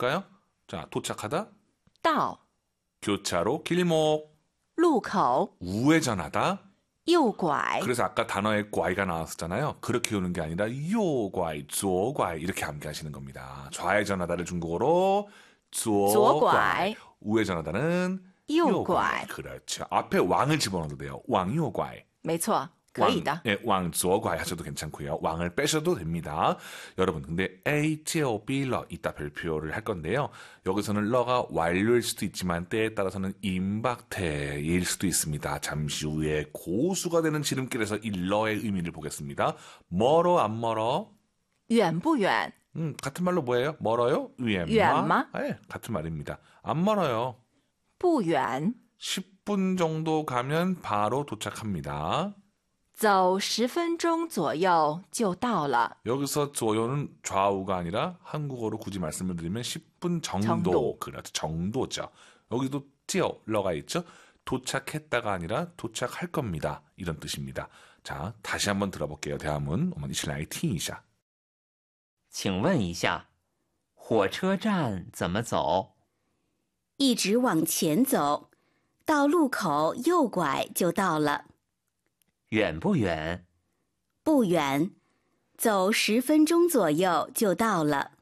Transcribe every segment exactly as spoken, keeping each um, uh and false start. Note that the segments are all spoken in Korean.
해볼까요? 자, 도착하다. 到 교차로 길목. 路口 우회전하다. 右拐 그래서 아까 단어에 꽌이가 나왔었잖아요. 그렇게 오는 게 아니라 요꽌, 쪼꽌 이렇게 암기하시는 겁니다. 좌회전하다를 중국어로 左拐 쪼꽌, 우회전하다는 右拐 그렇죠. 앞에 왕을 집어넣어도 돼요. 왕요꽌. 没错可以的 왕, 예, 왕左拐 하셔도 괜찮고요. 왕을 빼셔도 됩니다. 여러분, 근데 A, 찌오, B, 러 이따 별표를 할 건데요. 여기서는 러가 완료일 수도 있지만 때에 따라서는 임박태일 수도 있습니다. 잠시 후에 고수가 되는 지름길에서 이 러의 의미를 보겠습니다. 멀어, 안 멀어? 远不远 음, 같은 말로 뭐예요? 멀어요? 위엠마? 위엠마? 예, 같은 말입니다. 안 멀어요. 不远 십 분 정도 가면 바로 도착합니다. 走十分钟左右就到了 여기서 조요는 좌우가 아니라 한국어로 굳이 말씀을 드리면 십 분 정도, 정도. 그렇죠. 정도죠. 여기도 찌어, 러가 있죠. 도착했다가 아니라 도착할 겁니다. 이런 뜻입니다. 자, 다시 한번 들어볼게요. 대화문. 我们一起来听一下. 请问一下，火车站怎么走？ 一直往前走，到路口右拐就到了。 远不远？ 不远，走十分钟左右就到了。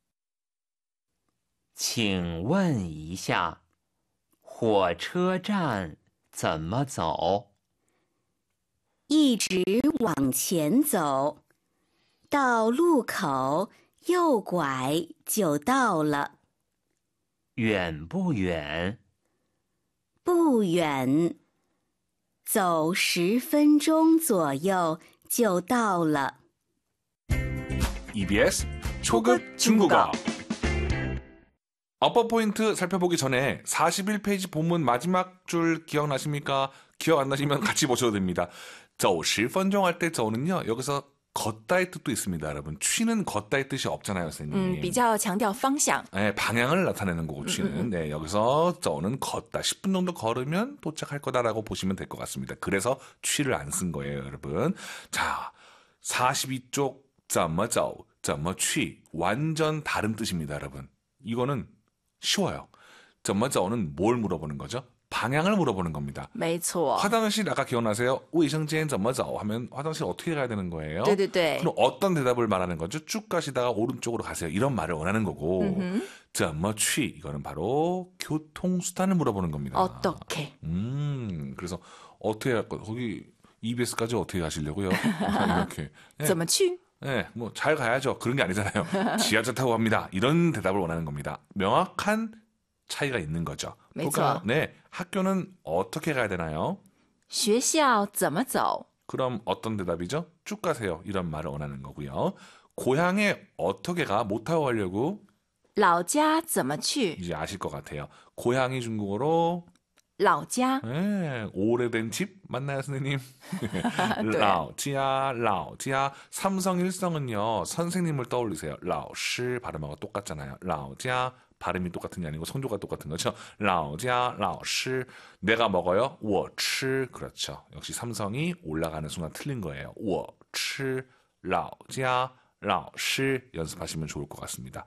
请问一下，火车站怎么走？ 一直往前走，到路口右拐就到了。 远不远？ 不远，走十分钟左右就到了。 이비에스 초급 중국어. 어퍼 포인트 살펴보기 전에 사십일 페이지 본문 마지막 줄 기억나십니까? 기억 안 나시면 같이 보셔도 됩니다. 走十分钟할 때 저는요. 여기서 걷다의 뜻도 있습니다, 여러분. 취는 걷다의 뜻이 없잖아요, 선생님. 嗯比较强调方向 네, 방향을 나타내는 거고 취는. 음, 음. 네, 여기서 저는 걷다. 십 분 정도 걸으면 도착할 거다라고 보시면 될 것 같습니다. 그래서 취를 안 쓴 거예요, 여러분. 자, 사십이 쪽 怎么走,怎么去 완전 다른 뜻입니다, 여러분. 이거는 쉬워요. 怎么走는 뭘 물어보는 거죠? 방향을 물어보는 겁니다. 没错 화장실 아까 기억나세요? 卫生间怎么走 하면 화장실 어떻게 가야 되는 거예요? 对对对 그럼 어떤 대답을 말하는 거죠? 쭉 가시다가 오른쪽으로 가세요. 이런 말을 원하는 거고. 음흠. 怎么去 이거는 바로 교통수단을 물어보는 겁니다. 어떻게 음, 그래서 어떻게 할 거? 거기 이비에스까지 어떻게 가시려고요? 이렇게. 네, 怎么去 네, 뭐 잘 가야죠. 그런 게 아니잖아요. 지하철 타고 갑니다. 이런 대답을 원하는 겁니다. 명확한 차이가 있는 거죠. 볼까요? 네, 학교는 어떻게 가야 되나요? 学校怎么走 그럼 어떤 대답이죠? 쭉 가세요. 이런 말을 원하는 거고요. 고향에 어떻게 가? 못 타고 가려고 老家怎么去 이제 아실 것 같아요. 고향이 중국어로 老家 네, 오래된 집 맞나요, 선생님? 对老家, 老家. 삼성 일성은요. 선생님을 떠올리세요. 老师 발음하고 똑같잖아요. 老家 발음이 똑같은 게 아니고 성조가 똑같은 거죠. 老家,老师. 내가 먹어요. 我吃. 그렇죠. 역시 삼성이 올라가는 순간 틀린 거예요. 我吃,老家,老师 연습하시면 좋을 것 같습니다.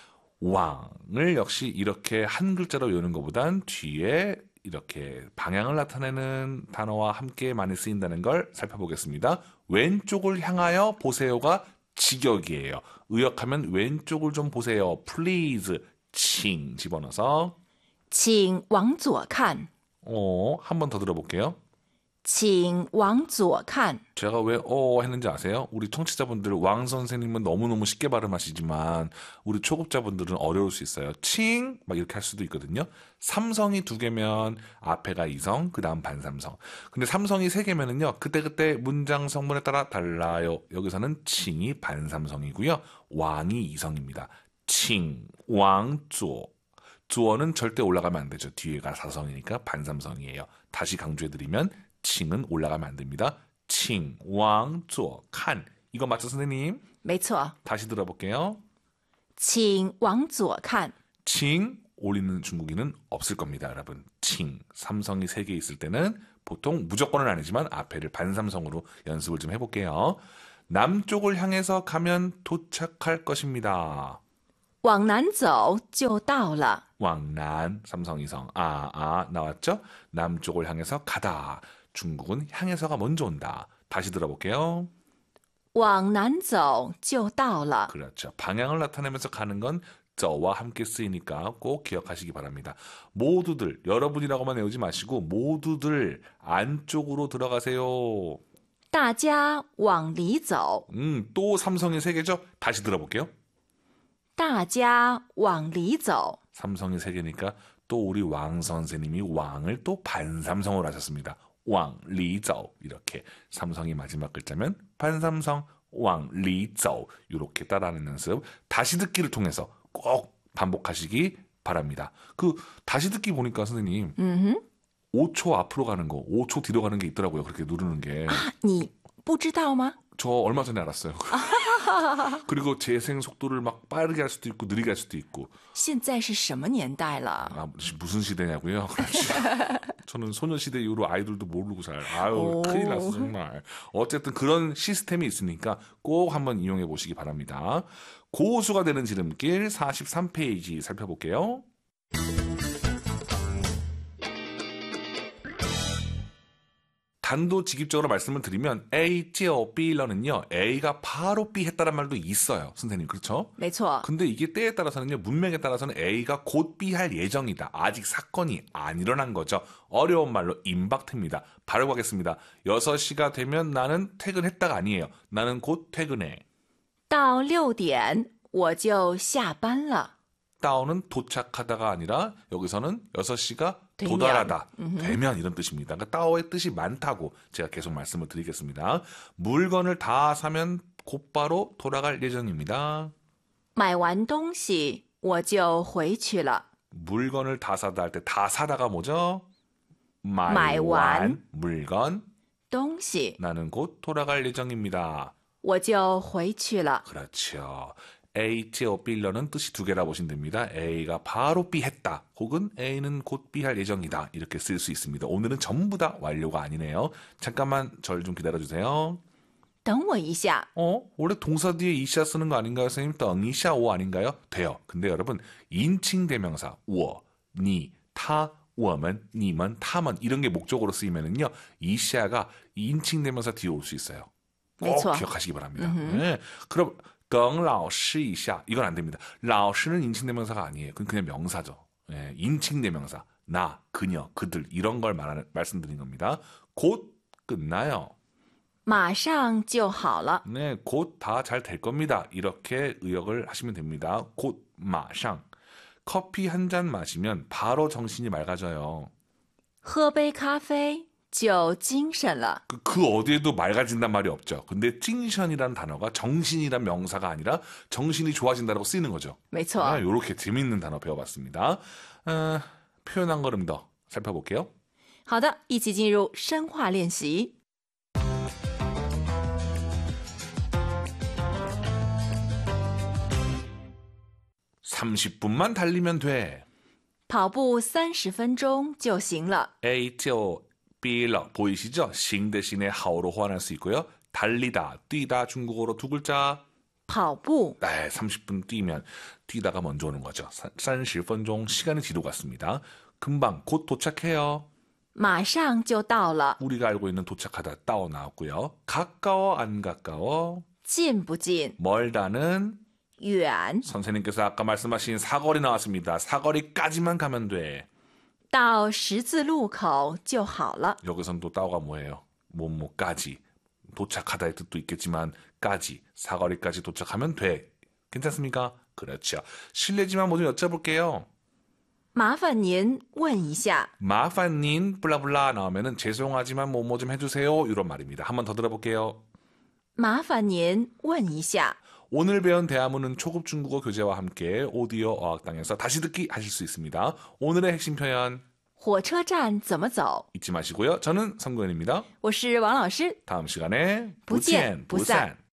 왕을 역시 이렇게 한 글자로 외우는 것보단 뒤에 이렇게 방향을 나타내는 단어와 함께 많이 쓰인다는 걸 살펴보겠습니다. 왼쪽을 향하여 보세요가 직역이에요. 의역하면 왼쪽을 좀 보세요. Please, 请 집어넣어서 请往左看 어, 한 번 더 들어볼게요. 请往左看 제가 왜 어 했는지 아세요? 우리 청취자분들 왕 선생님은 너무너무 쉽게 발음하시지만 우리 초급자분들은 어려울 수 있어요. 칭 막 이렇게 할 수도 있거든요. 삼성이 두 개면 앞에가 이성, 그 다음 반삼성. 근데 삼성이 세 개면은요. 그때그때 문장 성분에 따라 달라요. 여기서는 칭이 반삼성이고요. 왕이 이성입니다. 칭, 왕, 조. 조어는 절대 올라가면 안 되죠. 뒤에가 사성이니까 반삼성이에요. 다시 강조해드리면 칭은 올라가면 안 됩니다. 칭, 왕, 조, 칸. 이거 맞죠, 선생님? 没错 다시 들어볼게요. 请往左看 칭 올리는 중국인은 없을 겁니다, 여러분. 칭, 삼성이 세 개 있을 때는 보통 무조건은 아니지만 앞에를 반삼성으로 연습을 좀 해볼게요. 남쪽을 향해서 가면 도착할 것입니다. 往南走就到了。 왕난 삼성이성 아, 아 나왔죠? 남쪽을 향해서 가다. 중국은 향해서가 먼저 온다. 다시 들어볼게요. 往南走就到了。 그렇죠. 방향을 나타내면서 가는 건 저와 함께 쓰이니까 꼭 기억하시기 바랍니다. 모두들, 여러분이라고만 외우지 마시고 모두들 안쪽으로 들어가세요. 大家往里走。 음, 또 삼성이 세 개죠? 다시 들어볼게요. 大家往里走。 삼성이 세 개니까 또 우리 왕 선생님이 왕을 또 반삼성으로 하셨습니다. 왕, 리저우 이렇게 삼성이 마지막 글자면 반삼성, 왕, 리저우 이렇게 따라하는 연습 다시 듣기를 통해서 꼭 반복하시기 바랍니다. 그 다시 듣기 보니까 선생님 嗯 오 초 앞으로 가는 거, 오 초 뒤로 가는 게 있더라고요. 그렇게 누르는 게. 哼，你不知道吗？ 저 얼마 전에 알았어요. 그리고 재생 속도를 막 빠르게 할 수도 있고 느리게 할 수도 있고. 现在是什么年代了？ 아, 무슨 시대냐고요? 그렇지. 저는 소녀시대 이후로 아이돌도 모르고 잘. 아유, 오. 큰일 났어 정말. 어쨌든 그런 시스템이 있으니까 꼭 한번 이용해 보시기 바랍니다. 고수가 되는 지름길 사십삼 페이지 살펴볼게요. 단도직입적으로 말씀을 드리면 A, 찌 B런은요 A가 바로 B 했다는 말도 있어요. 선생님 그렇죠? 没错， 근데 이게 때에 따라서는요 문맥에 따라서는 A가 곧 B 할 예정이다. 아직 사건이 안 일어난 거죠. 어려운 말로 임박트입니다. 바로 가겠습니다. 여섯 시가 되면 나는 퇴근했다가 아니에요. 나는 곧 퇴근해. 到六点我就下班了。 다운은 도착하다가 아니라 여기서는 여섯 시가 되면. 도달하다, 되면 이런 뜻입니다. 그러니까 따오의 뜻이 많다고 제가 계속 말씀을 드리겠습니다. 물건을 다 사면 곧바로 돌아갈 예정입니다. 买完东西我就回去了。 물건을 다 사다 할 때 다 사다가 뭐죠? 买完. 말완 물건 东西 나는 곧 돌아갈 예정입니다. 我就回去了。 그렇죠. A, 찌 B런은 뜻이 두 개라 보시면 됩니다. A가 바로 B 했다. 혹은 A는 곧 B 할 예정이다. 이렇게 쓸 수 있습니다. 오늘은 전부 다 완료가 아니네요. 잠깐만 절 좀 기다려주세요. 等我一下， 어? 원래 동사 뒤에 이샤 쓰는 거 아닌가요? 선생님, 덩이샤 오 아닌가요? 돼요. 근데 여러분, 인칭 대명사, 我, 니, 他, 我们, 你们, 他们 이런 게 목적으로 쓰이면은요, 이샤가 인칭 대명사 뒤에 올 수 있어요. 꼭 没错。 기억하시기 바랍니다. 네. 그럼 等老师一下 이건 안 됩니다. 老师는 인칭 대명사가 아니에요. 그건 그냥 명사죠. 예, 인칭 대명사, 나, 그녀, 그들 이런 걸 말하는 말씀드린 겁니다. 곧 끝나요. 马上就好了。 네, 곧 다 잘 될 겁니다. 이렇게 의역을 하시면 됩니다. 곧 마상. 커피 한 잔 마시면 바로 정신이 맑아져요. 喝杯咖啡就精神了。 그, 그 어디에도 맑아진단 말이 없죠. 근데 찡션이라는 단어가 정신이란 명사가 아니라 정신이 좋아진다고 쓰이는 거죠. 没错， 아, 이렇게 재밌는 단어 배워봤습니다. 어, 표현 한 걸음 더 살펴볼게요. 好的，一起进入深化练习。 삼십 분만 달리면 돼. 跑步三十分钟就行了。 A, 就 B러 보이시죠? 싱 대신에 하오로 호환할 수 있고요. 달리다, 뛰다 중국어로 두 글자. 跑步 네, 삼십 분 뛰면 뛰다가 먼저 오는 거죠. 삼십分钟 시간이 뒤로 갔습니다. 금방 곧 도착해요. 马上就到了。 우리가 알고 있는 도착하다 따오 나왔고요. 가까워 안 가까워? 近不近？ 멀다는 远。 선생님께서 아까 말씀하신 사거리 나왔습니다. 사거리까지만 가면 돼. 到十字路口就好了。 여기선 또 따오가 뭐예요? 뭐뭐까지. 도착하다의 뜻도 있겠지만 까지. 사거리까지 도착하면 돼. 괜찮습니까? 그렇죠. 실례지만 뭐 좀 여쭤볼게요. 麻烦您问一下， 마판닌 블라블라 나오면은 죄송하지만 뭐 뭐 좀 해주세요. 이런 말입니다. 한번 더 들어볼게요. 麻烦您问一下。 오늘 배운 대화문은 초급 중국어 교재와 함께 오디오 어학당에서 다시 듣기 하실 수 있습니다. 오늘의 핵심 표현 火车站怎么走？ 잊지 마시고요. 저는 성구현입니다. 我是王老师。 다음 시간에 不见不散。